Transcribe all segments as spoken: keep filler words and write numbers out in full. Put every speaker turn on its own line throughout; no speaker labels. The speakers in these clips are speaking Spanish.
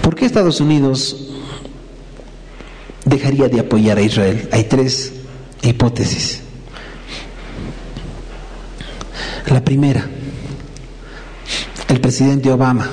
¿Por qué Estados Unidos dejaría de apoyar a Israel? Hay tres hipótesis. La primera, el presidente Obama.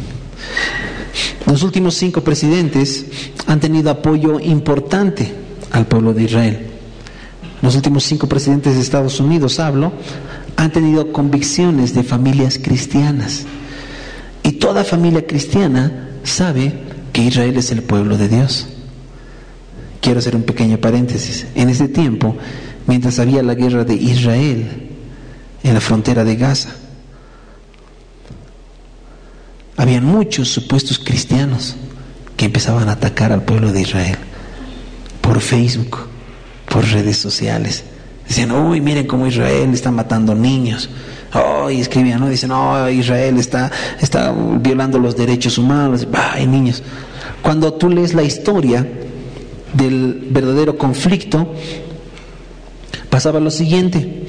Los últimos cinco presidentes han tenido apoyo importante al pueblo de Israel. Los últimos cinco presidentes de Estados Unidos, hablo, han tenido convicciones de familias cristianas. Y toda familia cristiana sabe que Israel es el pueblo de Dios. Quiero hacer un pequeño paréntesis. En ese tiempo, mientras había la guerra de Israel en la frontera de Gaza, habían muchos supuestos cristianos que empezaban a atacar al pueblo de Israel por Facebook, por redes sociales. Decían, uy, miren cómo Israel está matando niños. Oh, y escribían, ¿no? Dicen, oh, Israel está, está violando los derechos humanos. Ay, niños. Cuando tú lees la historia del verdadero conflicto, pasaba lo siguiente.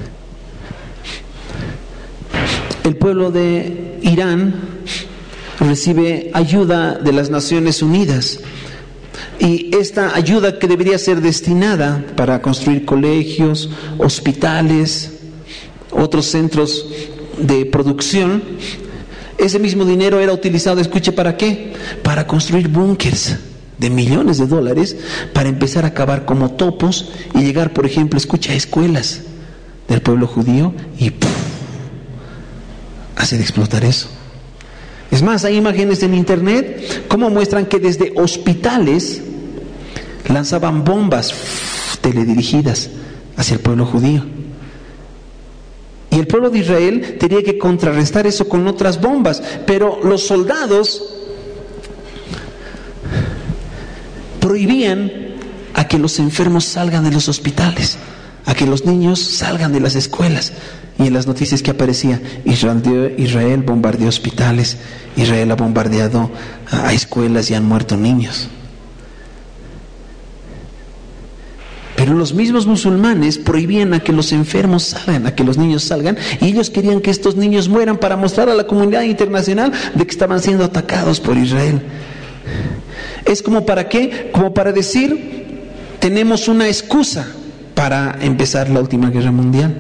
El pueblo de Irán recibe ayuda de las Naciones Unidas, y esta ayuda, que debería ser destinada para construir colegios, hospitales, otros centros de producción, ese mismo dinero era utilizado, escuche, ¿para qué? Para construir búnkers de millones de dólares, para empezar a acabar como topos y llegar, por ejemplo, escucha, a escuelas del pueblo judío y ¡puf!, hacer explotar eso. Es más, hay imágenes en internet cómo muestran que desde hospitales lanzaban bombas uf, teledirigidas hacia el pueblo judío. Y el pueblo de Israel tenía que contrarrestar eso con otras bombas, pero los soldados prohibían a que los enfermos salgan de los hospitales, a que los niños salgan de las escuelas. Y en las noticias que aparecía, Israel, Israel bombardeó hospitales, Israel ha bombardeado a escuelas y han muerto niños. Pero los mismos musulmanes prohibían a que los enfermos salgan, a que los niños salgan, y ellos querían que estos niños mueran para mostrar a la comunidad internacional de que estaban siendo atacados por Israel. Es como para qué, como para decir, tenemos una excusa para empezar la última guerra mundial.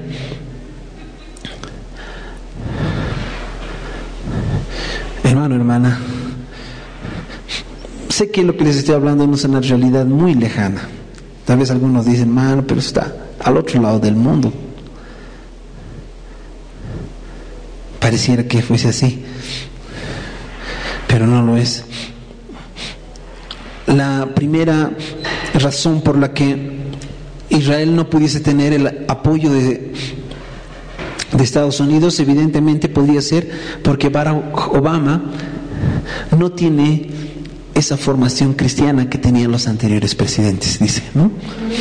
Hermano, hermana, sé que lo que les estoy hablando no es una realidad muy lejana. Tal vez algunos dicen, mano, pero está al otro lado del mundo. Pareciera que fuese así, pero no lo es. La primera razón por la que Israel no pudiese tener el apoyo de de Estados Unidos, evidentemente podría ser porque Barack Obama no tiene esa formación cristiana que tenían los anteriores presidentes, dice, ¿no?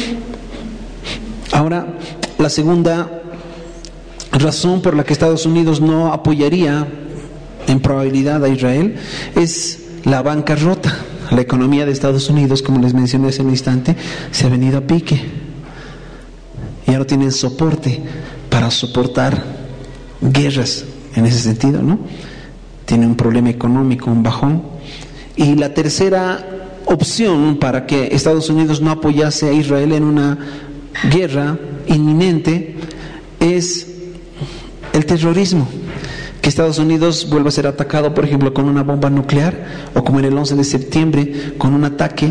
Ahora, la segunda razón por la que Estados Unidos no apoyaría en probabilidad a Israel es la bancarrota. La economía de Estados Unidos, como les mencioné hace un instante, se ha venido a pique. Ya no tienen soporte para soportar guerras en ese sentido, ¿no? Tiene un problema económico, un bajón. Y la tercera opción para que Estados Unidos no apoyase a Israel en una guerra inminente es el terrorismo. Que Estados Unidos vuelva a ser atacado, por ejemplo, con una bomba nuclear, o como en el once de septiembre, con un ataque.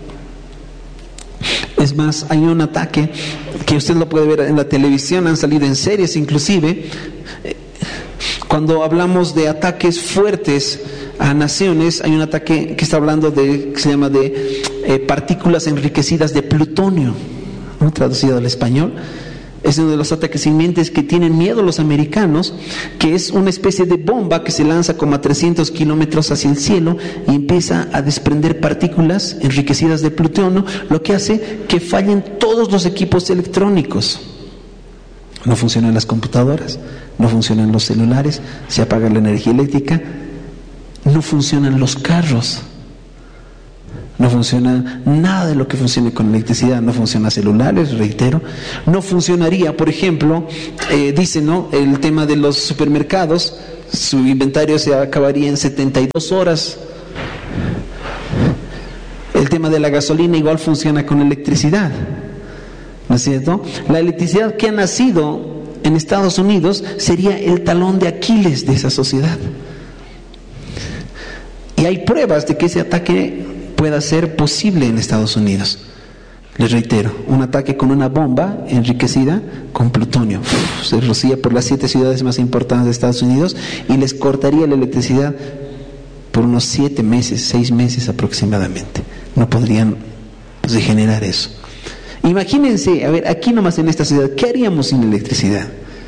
Es más, hay un ataque que usted lo puede ver en la televisión, han salido en series inclusive, cuando hablamos de ataques fuertes a naciones, hay un ataque que está hablando de, que se llama de eh, partículas enriquecidas de plutonio, ¿no? Traducido al español. Es uno de los ataques inminentes que tienen miedo los americanos, que es una especie de bomba que se lanza como a trescientos kilómetros hacia el cielo y empieza a desprender partículas enriquecidas de plutonio, lo que hace que fallen todos los equipos electrónicos. No funcionan las computadoras, no funcionan los celulares, se apaga la energía eléctrica, no funcionan los carros. No funciona nada de lo que funcione con electricidad, no funciona celulares, reitero. No funcionaría, por ejemplo, eh, dicen, ¿no?, el tema de los supermercados, su inventario se acabaría en setenta y dos horas. El tema de la gasolina igual funciona con electricidad, ¿no es cierto? La electricidad que ha nacido en Estados Unidos sería el talón de Aquiles de esa sociedad. Y hay pruebas de que ese ataque pueda ser posible en Estados Unidos. Les reitero, un ataque con una bomba enriquecida con plutonio. Uf, se rocía por las siete ciudades más importantes de Estados Unidos y les cortaría la electricidad por unos siete meses, seis meses aproximadamente. No podrían pues, generar eso. Imagínense, a ver, aquí nomás en esta ciudad, ¿qué haríamos sin electricidad?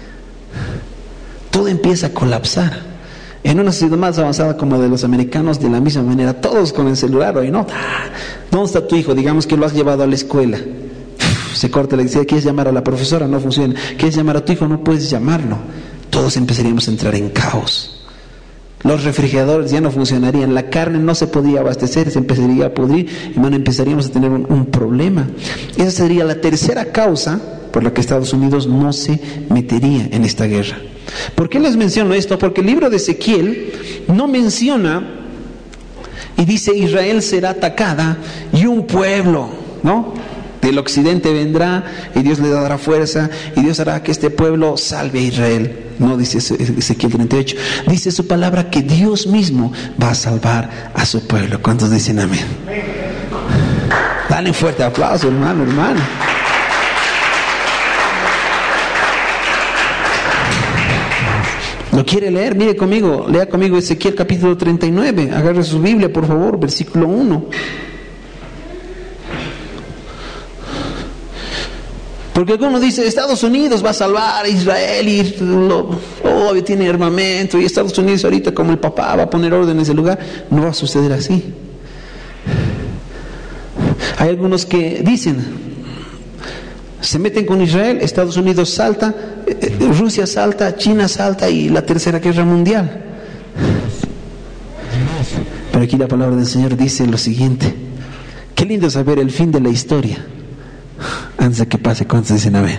Todo empieza a colapsar. En una sociedad más avanzada como de los americanos, de la misma manera, todos con el celular hoy, ¿no? ¿Dónde está tu hijo? Digamos que lo has llevado a la escuela. Se corta la electricidad, ¿quieres llamar a la profesora? No funciona. ¿Quieres llamar a tu hijo? No puedes llamarlo. Todos empezaríamos a entrar en caos. Los refrigeradores ya no funcionarían, la carne no se podía abastecer, se empezaría a pudrir y bueno, empezaríamos a tener un, un problema. Esa sería la tercera causa por la que Estados Unidos no se metería en esta guerra. ¿Por qué les menciono esto? Porque el libro de Ezequiel no menciona y dice Israel será atacada y un pueblo, ¿no?, del occidente vendrá y Dios le dará fuerza y Dios hará que este pueblo salve a Israel. No dice Ezequiel treinta y ocho, dice su palabra que Dios mismo va a salvar a su pueblo. ¿Cuántos dicen amén? Dale un fuerte aplauso, hermano, hermano. ¿Lo quiere leer? Mire conmigo, lea conmigo Ezequiel capítulo treinta y nueve, agarre su Biblia por favor, versículo uno. Porque alguno dice, Estados Unidos va a salvar a Israel y lo, oh, tiene armamento y Estados Unidos ahorita como el papá va a poner orden en ese lugar. No va a suceder así. Hay algunos que dicen, se meten con Israel, Estados Unidos salta, Rusia salta, China salta y la tercera guerra mundial. Pero aquí la palabra del Señor dice lo siguiente. Qué lindo saber el fin de la historia antes de que pase. ¿Cuántos dicen amén?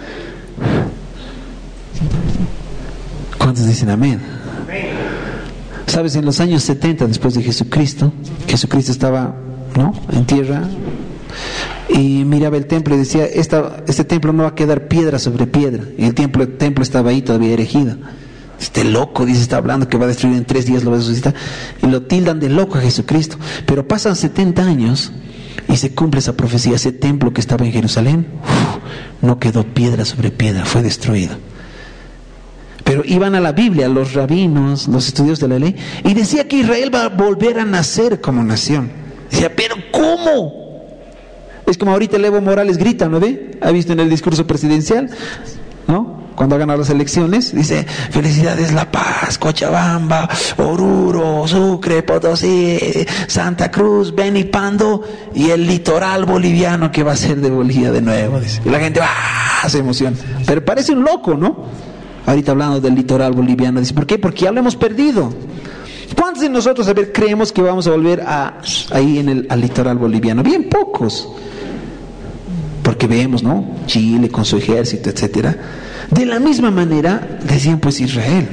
¿Cuántos dicen amén? Sabes, en los años setenta después de Jesucristo, Jesucristo estaba, ¿no?, en tierra y miraba el templo y decía, Esta, este templo no va a quedar piedra sobre piedra. Y el templo, el templo estaba ahí todavía erigido. Este loco, dice, está hablando que va a destruir en tres días, lo va a resucitar. Y lo tildan de loco a Jesucristo. Pero pasan setenta años y se cumple esa profecía. Ese templo que estaba en Jerusalén, uf, no quedó piedra sobre piedra, fue destruido. Pero iban a la Biblia los rabinos, los estudios de la ley, y decía que Israel va a volver a nacer como nación. Decía, pero ¿cómo? Es como ahorita el Evo Morales grita, ¿no ve? ¿Ha visto en el discurso presidencial? ¿No? Cuando ha ganado las elecciones, dice, felicidades La Paz, Cochabamba, Oruro, Sucre, Potosí, Santa Cruz, Beni, Pando y el litoral boliviano que va a ser de Bolivia de nuevo. Dice. Y la gente ¡ah!, se emociona. Pero parece un loco, ¿no? Ahorita hablando del litoral boliviano, dice, ¿por qué? Porque ya lo hemos perdido. ¿Cuántos de nosotros, a ver, creemos que vamos a volver a, ahí en el, al litoral boliviano? Bien pocos. Porque vemos, ¿no?, Chile con su ejército, etcétera. De la misma manera decían pues Israel.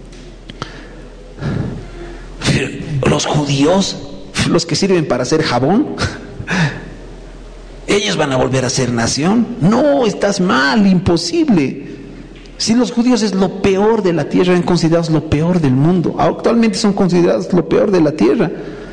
Los judíos, los que sirven para hacer jabón, ellos van a volver a ser nación. No, estás mal, imposible. Si los judíos es lo peor de la tierra, eran considerados lo peor del mundo. Actualmente son considerados lo peor de la tierra.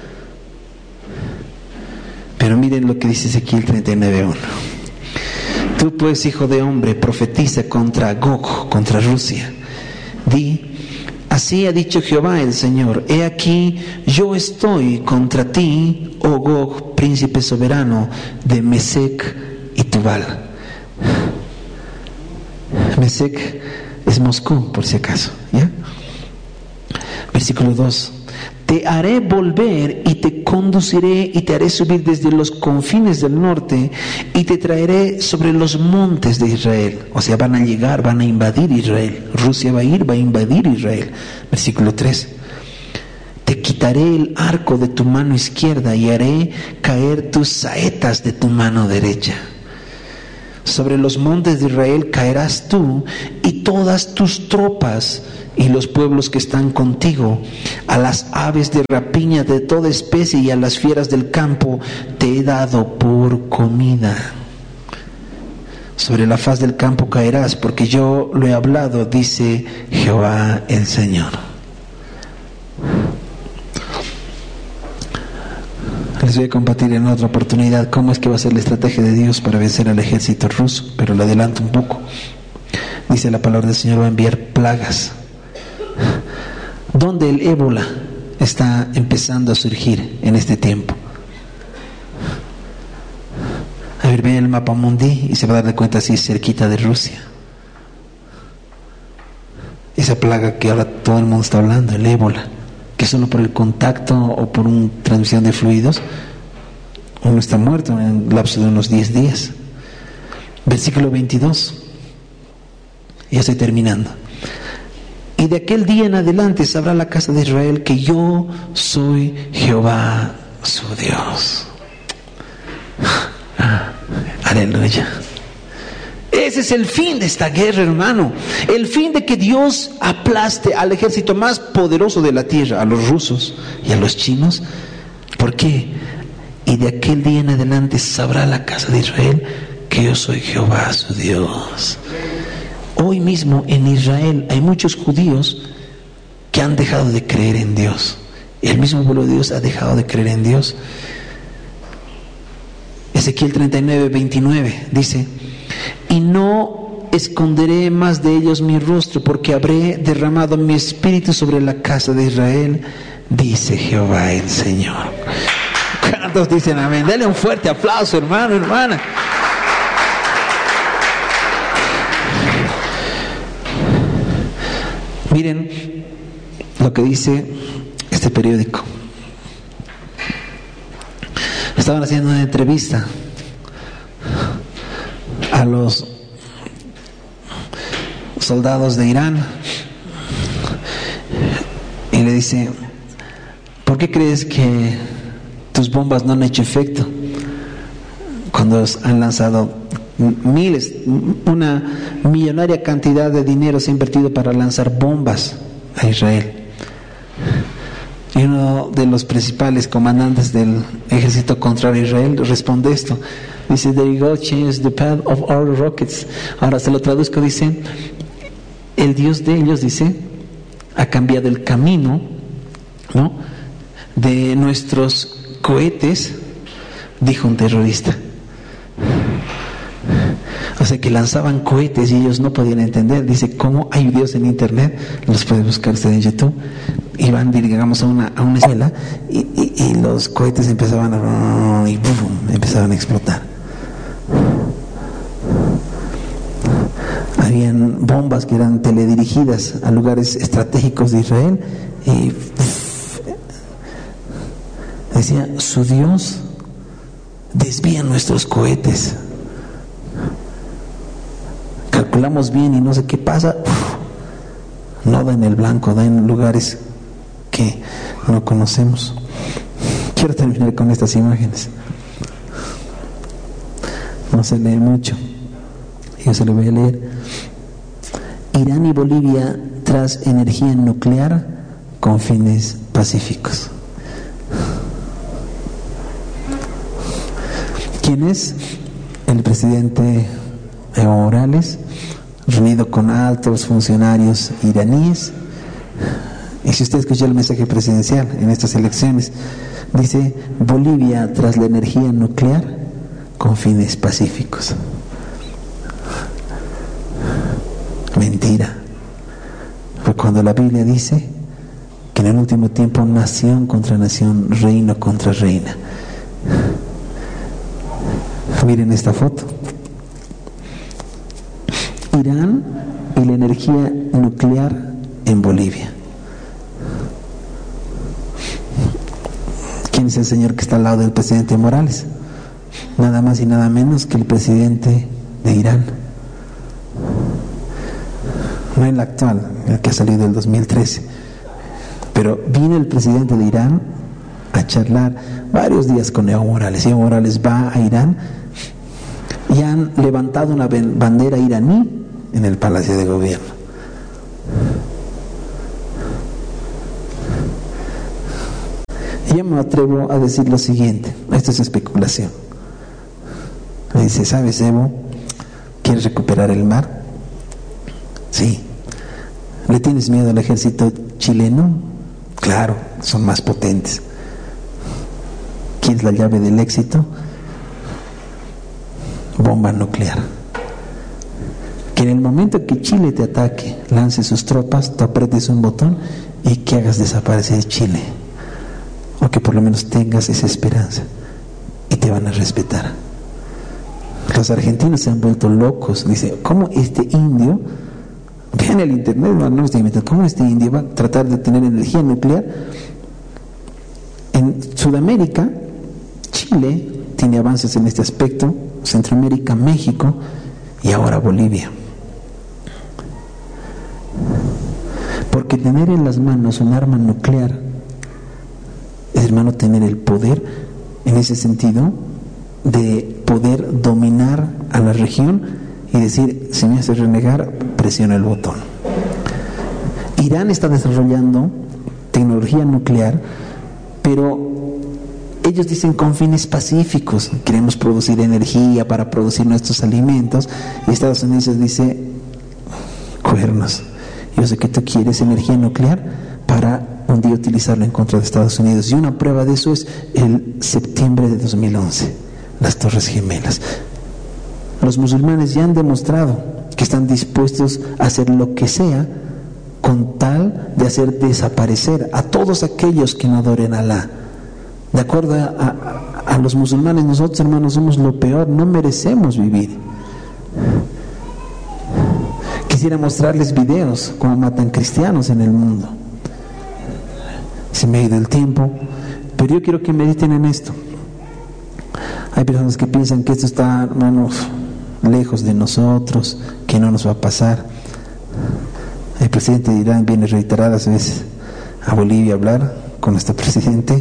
Pero miren lo que dice Ezequiel treinta y nueve uno. Tú pues, hijo de hombre, profetiza contra Gog, contra Rusia. Di, así ha dicho Jehová el Señor, he aquí, yo estoy contra ti, oh Gog, príncipe soberano de Mesec y Tubal. Mesec es Moscú, por si acaso, ¿ya? Versículo dos. Te haré volver y te conduciré y te haré subir desde los confines del norte y te traeré sobre los montes de Israel. O sea, van a llegar, van a invadir Israel. Rusia va a ir, va a invadir Israel. Versículo tres. Te quitaré el arco de tu mano izquierda y haré caer tus saetas de tu mano derecha. Sobre los montes de Israel caerás tú y todas tus tropas y los pueblos que están contigo, a las aves de rapiña de toda especie y a las fieras del campo te he dado por comida. Sobre la faz del campo caerás, porque yo lo he hablado, dice Jehová el Señor. Les voy a compartir en otra oportunidad cómo es que va a ser la estrategia de Dios para vencer al ejército ruso, pero lo adelanto un poco. Dice la palabra del Señor, va a enviar plagas. ¿Dónde el ébola está empezando a surgir en este tiempo? A ver, ve el mapa mundi y se va a dar cuenta si es cerquita de Rusia. Esa plaga que ahora todo el mundo está hablando, el ébola, que solo por el contacto o por una transmisión de fluidos, uno está muerto en el lapso de unos diez días. Versículo veintidós. Ya estoy terminando. Y de aquel día en adelante sabrá la casa de Israel que yo soy Jehová su Dios. Aleluya. Ese es el fin de esta guerra, hermano. El fin de que Dios aplaste al ejército más poderoso de la tierra, a los rusos y a los chinos. ¿Por qué? Y de aquel día en adelante sabrá la casa de Israel que yo soy Jehová su Dios. Hoy mismo en Israel hay muchos judíos que han dejado de creer en Dios. El mismo pueblo de Dios ha dejado de creer en Dios. Ezequiel treinta y nueve, veintinueve dice: y no esconderé más de ellos mi rostro, porque habré derramado mi espíritu sobre la casa de Israel, dice Jehová el Señor. ¿Cuántos dicen amén? Dale un fuerte aplauso, hermano, hermana. Miren lo que dice este periódico. Estaban haciendo una entrevista a los soldados de Irán y le dice: ¿por qué crees que tus bombas no han hecho efecto cuando han lanzado miles, una millonaria cantidad de dinero se ha invertido para lanzar bombas a Israel? Y uno de los principales comandantes del ejército contra Israel responde esto. Dice: there God changed the path of our rockets. Ahora se lo traduzco, dice: el Dios de ellos, dice, ha cambiado el camino, ¿no?, de nuestros cohetes, dijo un terrorista. O sea, que lanzaban cohetes y ellos no podían entender. Dice: ¿cómo? Hay videos en internet, los puede buscar usted en YouTube. Iban, digamos, a una, a una escuela y, y, y los cohetes empezaban a y boom, empezaban a explotar. Habían bombas que eran teledirigidas a lugares estratégicos de Israel y uf, decía: su Dios desvía nuestros cohetes. Calculamos bien y no sé qué pasa, uf, no da en el blanco, da en lugares que no conocemos. Quiero terminar con estas imágenes. No se lee mucho, yo se lo voy a leer. Irán y Bolivia tras energía nuclear con fines pacíficos. ¿Quién es? El presidente Evo Morales, reunido con altos funcionarios iraníes. Y si usted escuchó el mensaje presidencial en estas elecciones, dice: Bolivia tras la energía nuclear con fines pacíficos. Mentira. Porque cuando la Biblia dice que en el último tiempo nación contra nación, reino contra reina. Miren esta foto. Irán y la energía nuclear en Bolivia. ¿Quién es el señor que está al lado del presidente Morales? Nada más y nada menos que el presidente de Irán. No el actual, el que ha salido del dos mil trece. Pero vino el presidente de Irán a charlar varios días con Evo Morales. Evo Morales va a Irán y han levantado una bandera iraní en el Palacio de Gobierno. Yo me atrevo a decir lo siguiente, esto es especulación. Le dice, ¿sabes, Evo? ¿Quieres recuperar el mar? Sí. ¿Le tienes miedo al ejército chileno? Claro, son más potentes. ¿Quieres la llave del éxito? Bomba nuclear. Que en el momento que Chile te ataque, lance sus tropas, tú apretes un botón y que hagas desaparecer Chile. O que por lo menos tengas esa esperanza. Y te van a respetar. Los argentinos se han vuelto locos. Dice, ¿cómo este indio, vean el internet, no, no estoy inventando, cómo este indio va a tratar de tener energía nuclear? En Sudamérica, Chile tiene avances en este aspecto, Centroamérica, México y ahora Bolivia. Porque tener en las manos un arma nuclear es, hermano, tener el poder en ese sentido de poder dominar a la región y decir, si me hace renegar, presiona el botón. Irán está desarrollando tecnología nuclear, pero ellos dicen con fines pacíficos, queremos producir energía para producir nuestros alimentos, y Estados Unidos dice, cuernos, yo sé que tú quieres energía nuclear para un día utilizarlo en contra de Estados Unidos, y una prueba de eso es el septiembre de dos mil once. Las Torres Gemelas. Los musulmanes ya han demostrado que están dispuestos a hacer lo que sea con tal de hacer desaparecer a todos aquellos que no adoren a Alá. De acuerdo a, a, a los musulmanes, nosotros, hermanos, somos lo peor, no merecemos vivir. Quisiera mostrarles videos cómo matan cristianos en el mundo. Se me ha ido el tiempo, pero yo quiero que mediten en esto. Hay personas que piensan que esto está, hermanos, lejos de nosotros, que no nos va a pasar. El presidente de Irán viene reiteradas veces a Bolivia a hablar con nuestro presidente.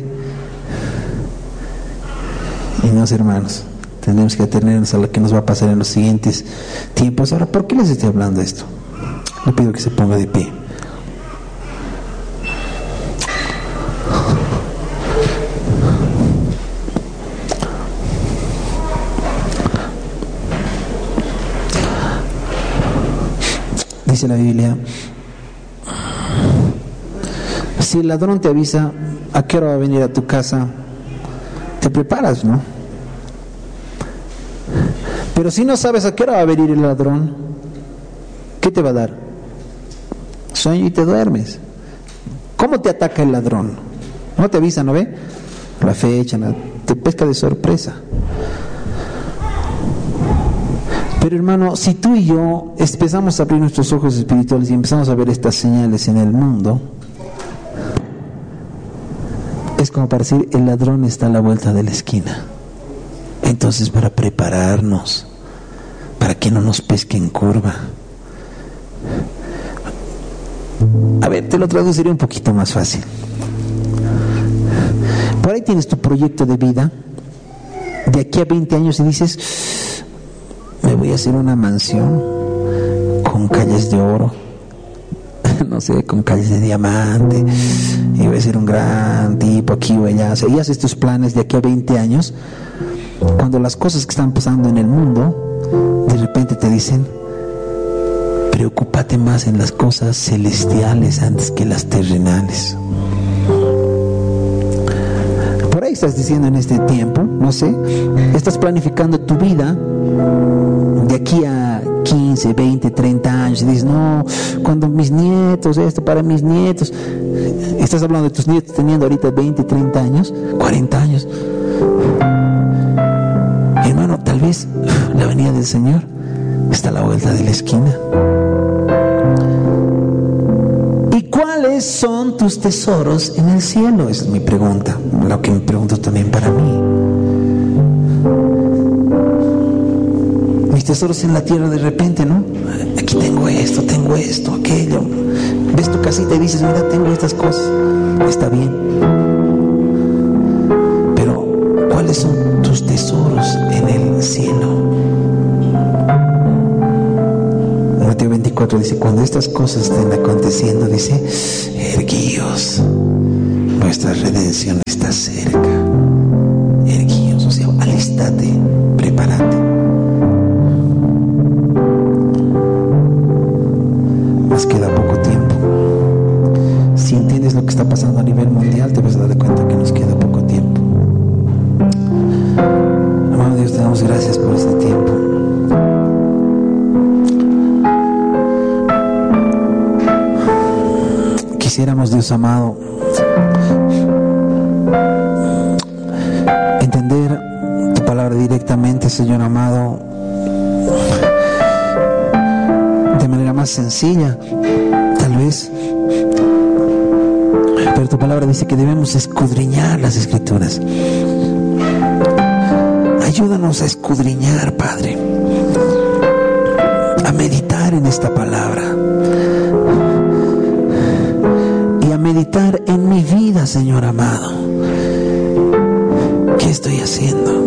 Y no, hermanos, tenemos que atenernos a lo que nos va a pasar en los siguientes tiempos. Ahora, ¿por qué les estoy hablando esto? Le pido que se ponga de pie. Dice la Biblia, si el ladrón te avisa a qué hora va a venir a tu casa, te preparas, ¿no? Pero si no sabes a qué hora va a venir el ladrón, ¿qué te va a dar? Sueño y te duermes. ¿Cómo te ataca el ladrón? No te avisa, ¿no ve? La fecha, ¿no? Te pesca de sorpresa. Pero, hermano, si tú y yo empezamos a abrir nuestros ojos espirituales y empezamos a ver estas señales en el mundo, es como para decir, el ladrón está a la vuelta de la esquina. Entonces, para prepararnos, para que no nos pesque en curva. A ver, te lo traduciré un poquito más fácil. Por ahí tienes tu proyecto de vida, de aquí a veinte años, y dices, me voy a hacer una mansión con calles de oro, no sé, con calles de diamante, y voy a ser un gran tipo aquí o allá. O sea, y haces tus planes de aquí a veinte años, cuando las cosas que están pasando en el mundo, de repente te dicen, preocúpate más en las cosas celestiales antes que las terrenales. Por ahí estás diciendo en este tiempo, no sé, estás planificando tu vida de aquí a quince, veinte, treinta años, y dices, no, cuando mis nietos, esto para mis nietos. Estás hablando de tus nietos teniendo ahorita veinte, treinta años, cuarenta años. Hermano, tal vez la venida del Señor está a la vuelta de la esquina. ¿Y cuáles son tus tesoros en el cielo? Esa es mi pregunta, lo que me pregunto también para mí. Mis tesoros en la tierra, de repente, ¿no? Aquí tengo esto, tengo esto, aquello. Ves tu casita y dices, mira, tengo estas cosas. Está bien. Pero, ¿cuáles son tus tesoros en el cielo? Mateo veinticuatro dice, cuando estas cosas estén aconteciendo, dice, erguíos, vuestra redención está está cerca. Erguíos, o sea, alístate, prepárate. Nos queda poco tiempo. Si entiendes lo que está pasando a nivel mundial, te vas a dar cuenta que nos queda poco tiempo. Amado Dios, te damos gracias por este tiempo. Quisiéramos, Dios amado, entender tu palabra directamente, Señor amado, de manera más sencilla, tal vez. Pero tu palabra dice que debemos escudriñar las Escrituras. Ayúdanos a escudriñar, Padre, a meditar en esta palabra y a meditar en mi vida, Señor amado. ¿Qué estoy haciendo?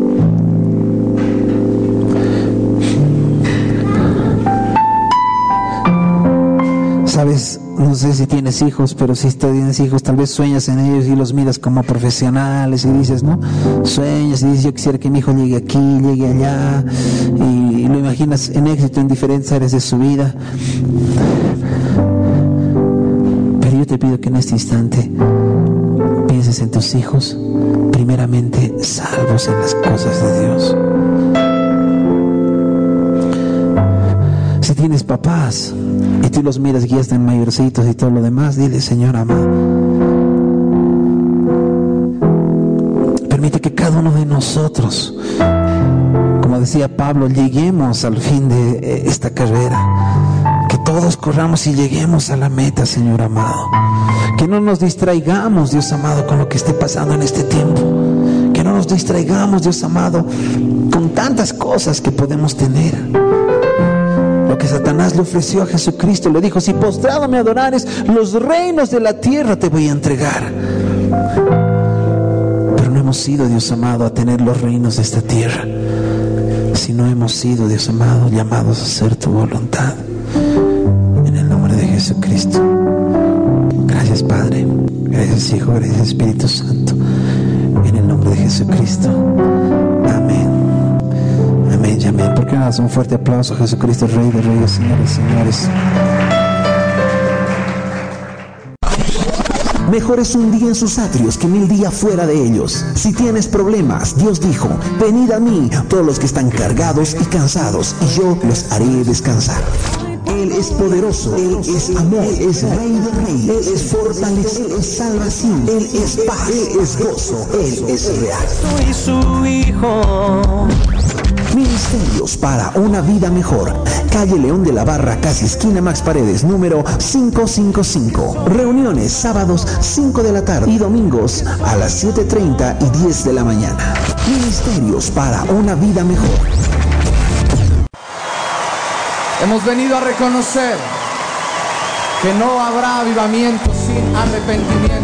Sabes, no sé si tienes hijos, pero si tienes hijos, tal vez sueñas en ellos y los miras como profesionales y dices, ¿no? Sueñas y dices, yo quisiera que mi hijo llegue aquí, llegue allá, y lo imaginas en éxito en diferentes áreas de su vida. Pero yo te pido que en este instante pienses en tus hijos, primeramente salvos en las cosas de Dios. Si tienes papás y tú los miras que ya están mayorcitos y todo lo demás, dile, Señor amado, permite que cada uno de nosotros, como decía Pablo, lleguemos al fin de esta carrera, que todos corramos y lleguemos a la meta, Señor amado, que no nos distraigamos, Dios amado, con lo que esté pasando en este tiempo, que no nos distraigamos, Dios amado, con tantas cosas que podemos tener. Lo que Satanás le ofreció a Jesucristo, le dijo, si postrado me adorares, los reinos de la tierra te voy a entregar. Pero no hemos sido, Dios amado, a tener los reinos de esta tierra, sino hemos sido, Dios amado, llamados a hacer tu voluntad. En el nombre de Jesucristo. Gracias, Padre. Gracias, Hijo. Gracias, Espíritu Santo. En el nombre de Jesucristo. Amén. Amén y amén. ¿Por qué no das un fuerte aplauso a Jesucristo, Rey de Reyes, Señores y Señores?
Mejor es un día en sus atrios que mil días fuera de ellos. Si tienes problemas, Dios dijo, venid a mí, todos los que están cargados y cansados, y yo los haré descansar. Él es poderoso, Él es amor, Él es Rey de Reyes, Él es fortaleza, Él es salvación, Él es paz, Él es gozo, Él es real.
Soy su hijo.
Ministerios para una vida mejor. Calle León de la Barra, casi esquina Max Paredes, número quinientos cincuenta y cinco. Reuniones sábados cinco de la tarde y domingos a las siete treinta y diez de la mañana. Ministerios para una vida mejor.
Hemos venido a reconocer que no habrá avivamiento sin arrepentimiento.